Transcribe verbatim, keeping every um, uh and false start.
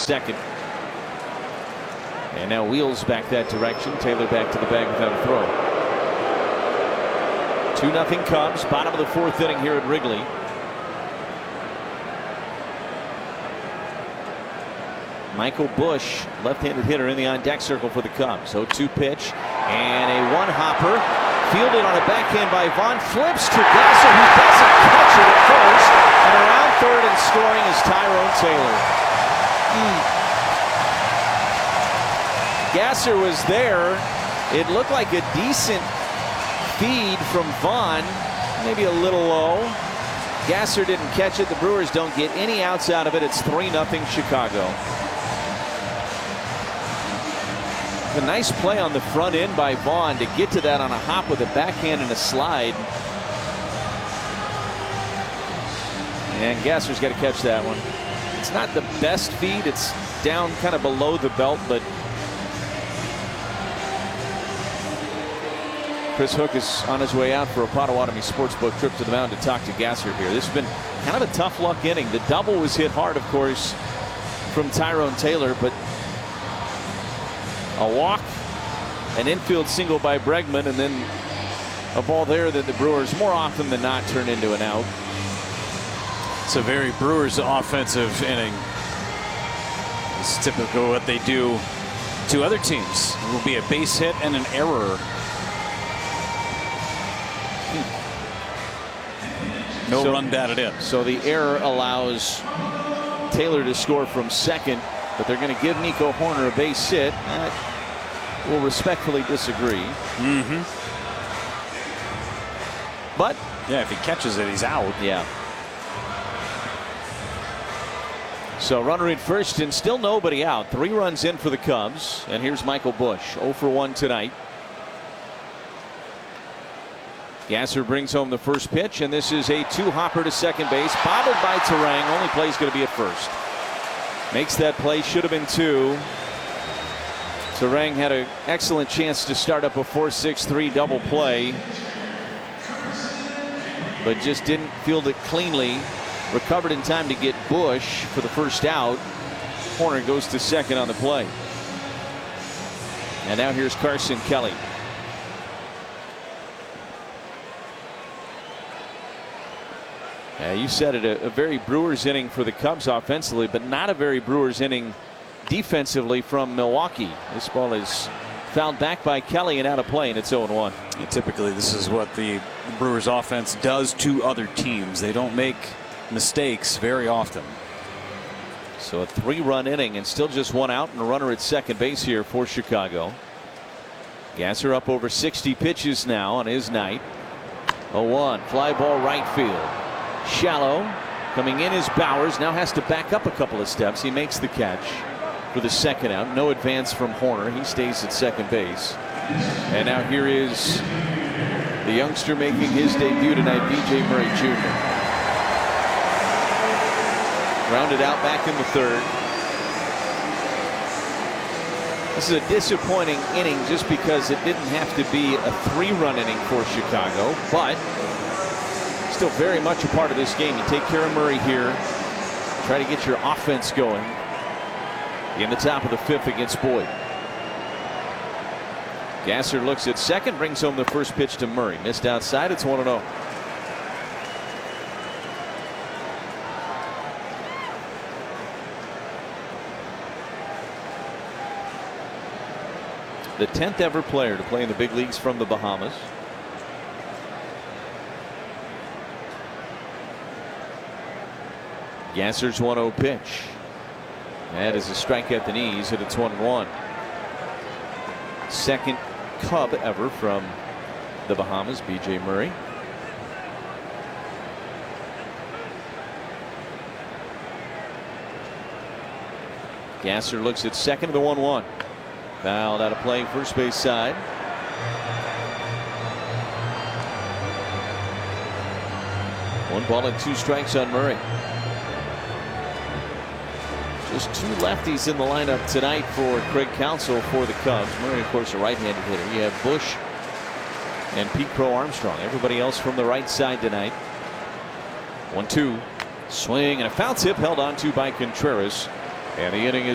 second. And now Wheels back that direction. Taylor back to the bag without a throw. two nothing Cubs. Bottom of the fourth inning here at Wrigley. Michael Busch, left-handed hitter, in the on-deck circle for the Cubs. oh two pitch and a one-hopper. Fielded on a backhand by Vaughn. Flips to Gasser, who doesn't catch it at first. And around third and scoring is Tyrone Taylor. Mm. Gasser was there. It looked like a decent feed from Vaughn. Maybe a little low. Gasser didn't catch it. The Brewers don't get any outs out of it. It's three nothing Chicago. A nice play on the front end by Vaughn to get to that on a hop with a backhand and a slide. And Gasser's got to catch that one. It's not the best feed. It's down kind of below the belt, but Chris Hook is on his way out for a Potawatomi Sportsbook trip to the mound to talk to Gasser here. This has been kind of a tough luck inning. The double was hit hard, of course, from Tyrone Taylor, but a walk, an infield single by Bregman, and then a ball there that the Brewers more often than not turn into an out. It's a very Brewers offensive inning. It's typical what they do to other teams. It will be a base hit and an error. No so, run batted in. So the error allows Taylor to score from second, but they're going to give Nico Hoerner a base hit. I will respectfully disagree. Mm-hmm. But yeah, if he catches it, he's out. Yeah. So runner at first and still nobody out. Three runs in for the Cubs. And here's Michael Busch, oh for one tonight. Gasser brings home the first pitch, and this is a two-hopper to second base. Bobbled by Turang. Only play is going to be at first. Makes that play. Should have been two. Turang had an excellent chance to start up a four six three double play, but just didn't field it cleanly. Recovered in time to get Busch for the first out. Hoerner goes to second on the play. And now here's Carson Kelly. Uh, you said it, a, a very Brewers inning for the Cubs offensively, but not a very Brewers inning defensively from Milwaukee. This ball is fouled back by Kelly and out of play, and it's oh one. Yeah, typically this is what the Brewers offense does to other teams. They don't make mistakes very often. So a three-run inning and still just one out and a runner at second base here for Chicago. Gasser up over sixty pitches now on his night. oh one, fly ball right field. Shallow. Coming in is Bowers. Now has to back up a couple of steps. He makes the catch for the second out. No advance from Hoerner. He stays at second base. And now here is the youngster making his debut tonight, B J Murray Junior Rounded out back in the third. This is a disappointing inning just because it didn't have to be a three-run inning for Chicago, but still very much a part of this game. You take care of Murray here, try to get your offense going in the top of the fifth against Boyd. Gasser looks at second, brings home the first pitch to Murray. Missed outside. It's one and oh. The tenth ever player to play in the big leagues from the Bahamas. Gasser's one oh pitch. That is a strike at the knees, and it's one one. Second Cub ever from the Bahamas, B J Murray. Gasser looks at second of the one one. Fouled out of play, first base side. One ball and two strikes on Murray. Just two lefties in the lineup tonight for Craig Counsell for the Cubs. Murray, of course, a right-handed hitter. You have Busch and Pete Crow Armstrong. Everybody else from the right side tonight. one two. Swing and a foul tip held on to by Contreras. And the inning is